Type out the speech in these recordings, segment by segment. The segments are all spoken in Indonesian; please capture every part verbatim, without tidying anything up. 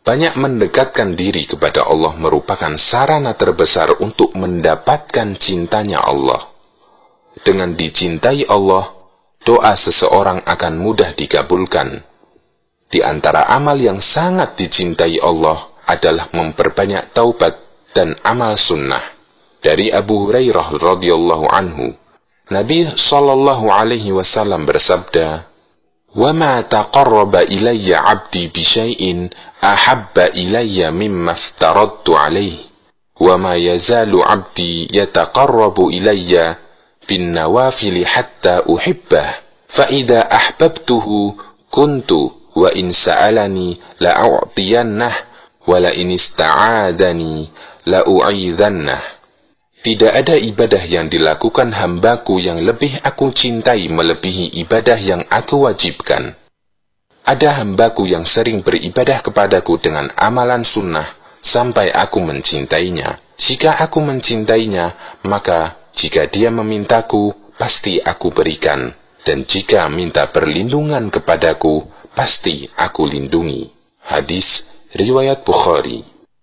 Banyak mendekatkan diri kepada Allah merupakan sarana terbesar untuk mendapatkan cintanya Allah. Dengan dicintai Allah, doa seseorang akan mudah dikabulkan. Di antara amal yang sangat dicintai Allah adalah memperbanyak taubat dan amal sunnah. Dari Abu Hurairah radhiyallahu anhu, Nabi sallallahu alaihi wasallam bersabda, وَمَا تَقَرَّبَ إِلَيَّ عَبْدِي بِشَيْءٍ أَحَبَّ إِلَيَّ مِمَّا افْتَرَضْتُ عَلَيْهِ وَمَا يَزَالُ عَبْدِي يَتَقَرَّبُ إِلَيَّ بِالنَّوَافِلِ حَتَّى أُحِبَّهُ فَإِذَا أَحْبَبْتُهُ كُنْتُ وَإِنْ سَأَلَنِي لَأُعْطِيَنَّهُ وَلَئِنِ اسْتَعَاذَنِي لَأُعِيذَنَّهُ. Tidak ada ibadah yang dilakukan hambaku yang lebih aku cintai melebihi ibadah yang aku wajibkan. Ada hambaku yang sering beribadah kepadaku dengan amalan sunnah sampai aku mencintainya. Jika aku mencintainya, maka jika dia memintaku, pasti aku berikan. Dan jika minta perlindungan kepadaku, pasti aku lindungi. Hadis riwayat Bukhari.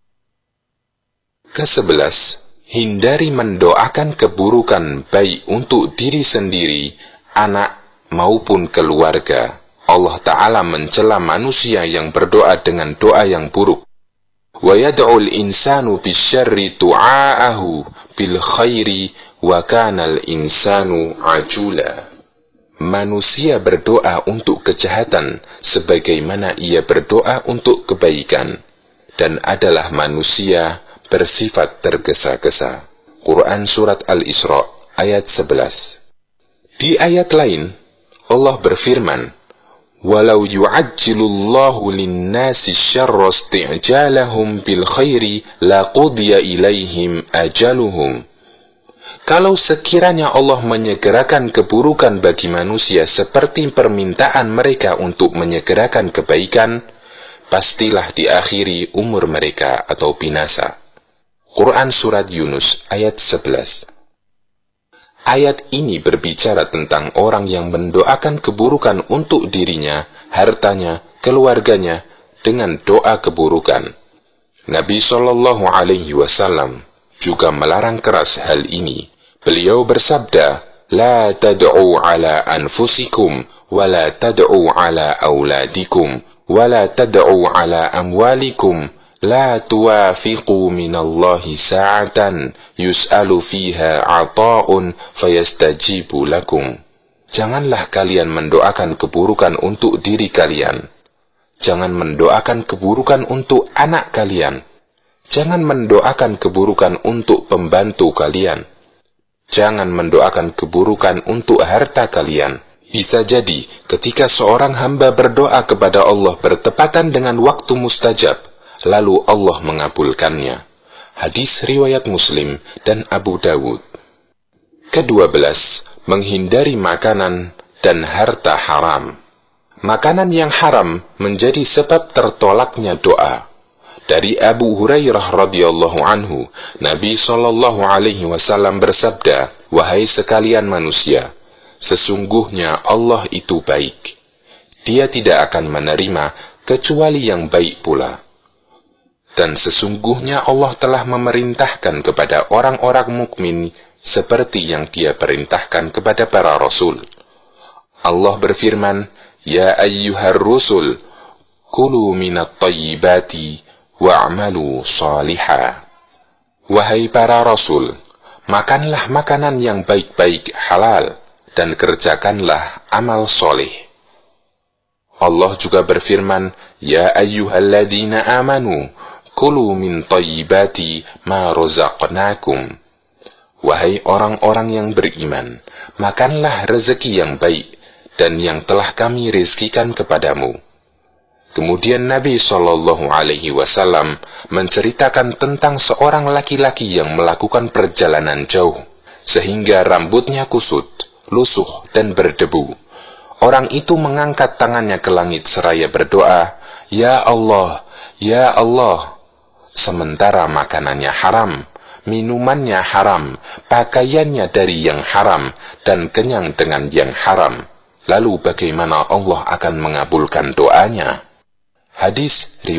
Kesebelas, hindari mendoakan keburukan baik untuk diri sendiri, anak maupun keluarga. Allah Ta'ala mencela manusia yang berdoa dengan doa yang buruk. Wa yad'ul insanu bisyarri du'aahu bil khairi wa kanal insanu ajula. Manusia berdoa untuk kejahatan sebagaimana ia berdoa untuk kebaikan, dan adalah manusia bersifat tergesa-gesa. Quran Surat Al-Isra ayat sebelas. Di ayat lain, Allah berfirman, Walau yu'ajjilullahu linnasi syarra isti'jalahum bil khairi laqudiya ilaihim ajaluhum. Kalau sekiranya Allah menyegerakan keburukan bagi manusia seperti permintaan mereka untuk menyegerakan kebaikan, pastilah diakhiri umur mereka atau binasa. Quran Surat Yunus ayat sebelas. Ayat ini berbicara tentang orang yang mendoakan keburukan untuk dirinya, hartanya, keluarganya dengan doa keburukan. Nabi shallallahu alaihi wasallam juga melarang keras hal ini. Beliau bersabda, La tad'u ala anfusikum, wa la tad'u ala auladikum, wa la tad'u ala amwalikum, La tuwafiqu minallahi sa'atan yus'alu fiha ata'un fayastajibu lakum. Janganlah kalian mendoakan keburukan untuk diri kalian. Jangan mendoakan keburukan untuk anak kalian. Jangan mendoakan keburukan untuk pembantu kalian. Jangan mendoakan keburukan untuk harta kalian. Bisa jadi ketika seorang hamba berdoa kepada Allah bertepatan dengan waktu mustajab, lalu Allah mengabulkannya. Hadis riwayat Muslim dan Abu Dawud. Kedua belas, menghindari makanan dan harta haram. Makanan yang haram menjadi sebab tertolaknya doa. Dari Abu Hurairah radhiyallahu anhu, Nabi shallallahu alaihi wasallam bersabda, Wahai sekalian manusia, sesungguhnya Allah itu baik. Dia tidak akan menerima kecuali yang baik pula. Dan sesungguhnya Allah telah memerintahkan kepada orang-orang mukmin seperti yang Dia perintahkan kepada para rasul. Allah berfirman, Ya ayyuhar rusul, kulu minat tayyibati wa'amalu salihah. Wahai para rasul, makanlah makanan yang baik-baik halal dan kerjakanlah amal soleh. Allah juga berfirman, Ya ayyuhalladzina amanu, Kulu min tayyibati ma razaqnakum. Wahai orang-orang yang beriman, makanlah rezeki yang baik dan yang telah kami rizkikan kepadamu. Kemudian Nabi shallallahu alaihi wasallam menceritakan tentang seorang laki-laki yang melakukan perjalanan jauh, sehingga rambutnya kusut, lusuh dan berdebu. Orang itu mengangkat tangannya ke langit seraya berdoa, Ya Allah, Ya Allah. Sementara makanannya haram, minumannya haram, pakaiannya dari yang haram, dan kenyang dengan yang haram. Lalu bagaimana Allah akan mengabulkan doanya? Hadis riwayat